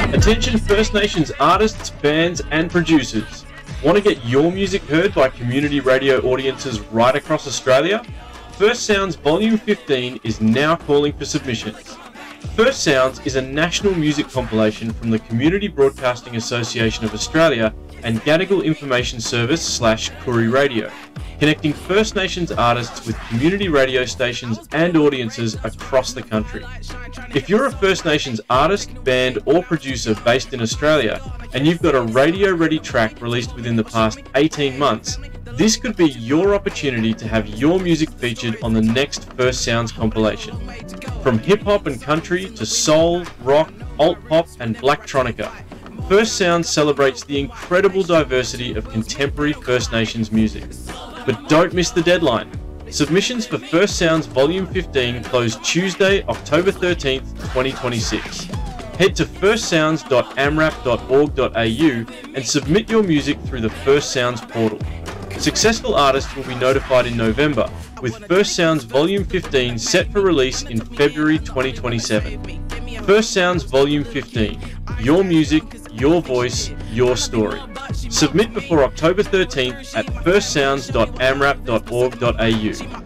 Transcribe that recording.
Attention First Nations artists, bands and producers. Want to get your music heard by community radio audiences right across Australia? First Sounds Volume 15 is now calling for submissions. First Sounds is a national music compilation from the Community Broadcasting Association of Australia and Gadigal Information Service / Koori Radio, connecting First Nations artists with community radio stations and audiences across the country. If you're a First Nations artist, band or producer based in Australia and you've got a radio-ready track released within the past 18 months, this could be your opportunity to have your music featured on the next First Sounds compilation. From hip-hop and country to soul, rock, alt-pop and blacktronica, First Sounds celebrates the incredible diversity of contemporary First Nations music. But don't miss the deadline. Submissions for First Sounds Volume 15 close Tuesday, October 13th, 2026. Head to firstsounds.amrap.org.au and submit your music through the First Sounds portal. Successful artists will be notified in November, with First Sounds Volume 15 set for release in February 2027. First Sounds Volume 15. Your music, your voice, your story. Submit before October 13th at firstsounds.amrap.org.au.